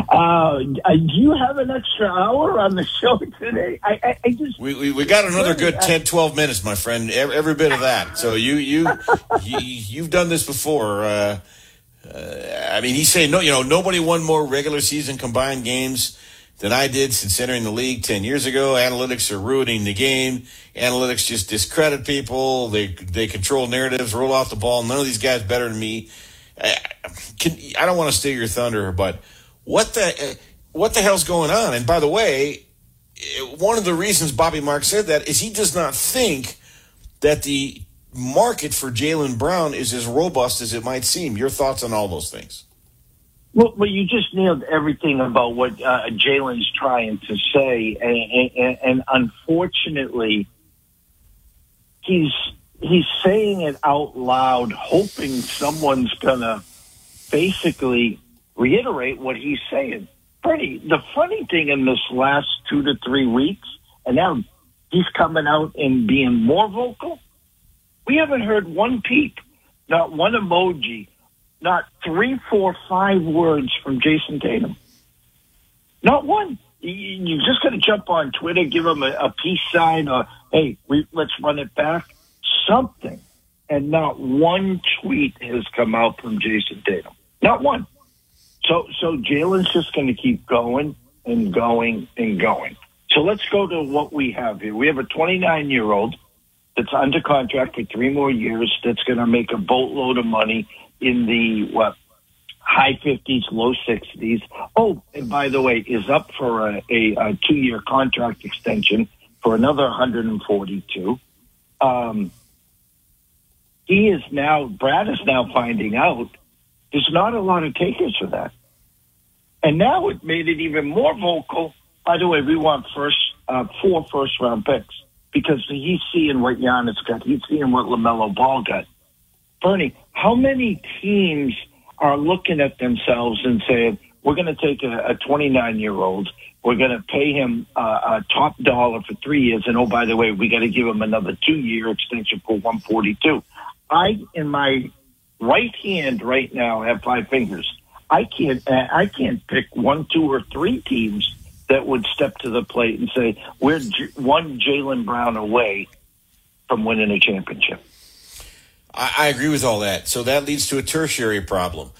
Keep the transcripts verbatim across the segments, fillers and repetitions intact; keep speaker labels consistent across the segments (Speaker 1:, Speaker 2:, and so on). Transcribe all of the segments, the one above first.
Speaker 1: Uh, do you have an extra hour on the show today? I, I, I just
Speaker 2: we, we we got another good ten, twelve minutes, my friend. Every, every bit of that. So you you, you you've done this before. Uh, uh, I mean, he's saying no. You know, nobody won more regular season combined games than I did since entering the league ten years ago. Analytics are ruining the game. Analytics just discredit people. They they control narratives, roll off the ball. None of these guys better than me. I, can, I don't want to steal your thunder, but what the what the hell's going on? And by the way, one of the reasons Bobby Marks said that is he does not think that the market for Jaylen Brown is as robust as it might seem. Your thoughts on all those things?
Speaker 1: Well, well, you just nailed everything about what uh, Jaylen's trying to say, and, and, and unfortunately, he's he's saying it out loud, hoping someone's gonna basically reiterate what he's saying. Pretty. The funny thing in this last two to three weeks, and now he's coming out and being more vocal. We haven't heard one peep, not one emoji. Not three, four, five words from Jason Tatum. Not one. You're just going to jump on Twitter, give him a, a peace sign, or, hey, we, let's run it back. Something. And not one tweet has come out from Jason Tatum. Not one. So, so Jaylen's just going to keep going and going and going. So let's go to what we have here. We have a twenty-nine-year-old that's under contract for three more years that's going to make a boatload of money in the, what, high fifties, low sixties. Oh, and by the way, is up for a, a, a two-year contract extension for another one hundred forty-two. Um, he is now, Brad is now finding out there's not a lot of takers for that. And now it made it even more vocal. By the way, we want first uh, four first-round picks because he's seeing what Giannis got. He's seeing what LaMelo Ball got. Bernie, how many teams are looking at themselves and saying, we're going to take a twenty-nine-year-old, we're going to pay him uh, a top dollar for three years, and oh, by the way, we got to give him another two-year extension for one forty-two. I, in my right hand right now, have five fingers. I can't, I can't pick one, two, or three teams that would step to the plate and say, we're J- one Jaylen Brown away from winning a championship.
Speaker 2: I agree with all that. So that leads to a tertiary problem.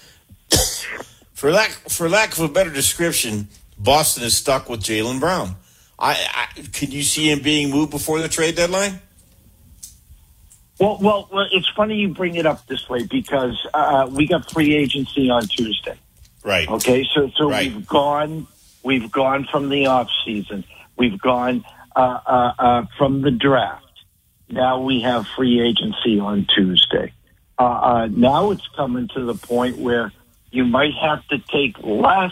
Speaker 2: for lack for lack of a better description, Boston is stuck with Jaylen Brown. I, I can you see him being moved before the trade deadline?
Speaker 1: Well, well, well it's funny you bring it up this way because uh, we got free agency on Tuesday.
Speaker 2: Right.
Speaker 1: Okay. So so
Speaker 2: right.
Speaker 1: we've gone we've gone from the off season. We've gone uh, uh, uh, from the draft. Now we have free agency on Tuesday. Uh, uh, now it's coming to the point where you might have to take less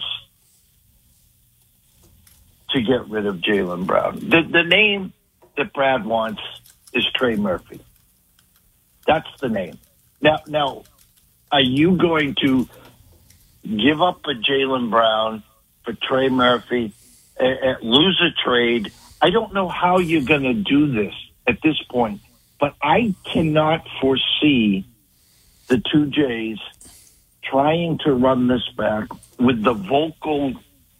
Speaker 1: to get rid of Jaylen Brown. The, the name that Brad wants is Trey Murphy. That's the name. Now, now, are you going to give up a Jaylen Brown for Trey Murphy, uh, uh, lose a trade? I don't know how you're going to do this at this point, but I cannot foresee the two Jays trying to run this back with the vocal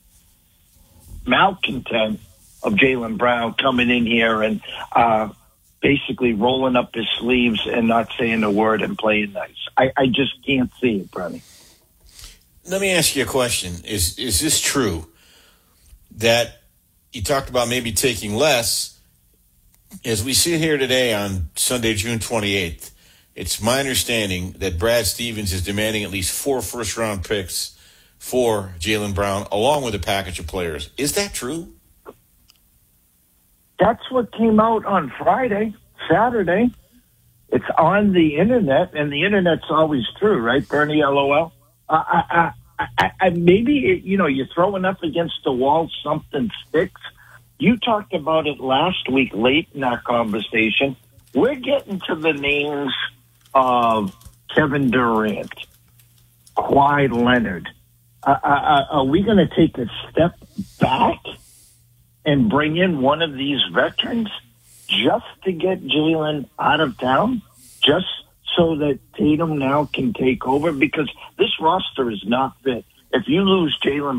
Speaker 1: malcontent of Jaylen Brown coming in here and uh, basically rolling up his sleeves and not saying a word and playing nice. I, I just can't see it, Bronny.
Speaker 2: Let me ask you a question. Is is this true that you talked about maybe taking less? As we sit here today on Sunday, June twenty-eighth, it's my understanding that Brad Stevens is demanding at least four first-round picks for Jaylen Brown, along with a package of players. Is that true?
Speaker 1: That's what came out on Friday, Saturday. It's on the internet, and the internet's always true, right, Bernie, LOL? Uh, I, I, I, I, maybe, it, you know, you're throwing up against the wall, something sticks. You talked about it last week late in our conversation. We're getting to the names of Kevin Durant, Kawhi Leonard. Uh, uh, are we going to take a step back and bring in one of these veterans just to get Jaylen out of town? Just so that Tatum now can take over? Because this roster is not fit. If you lose Jaylen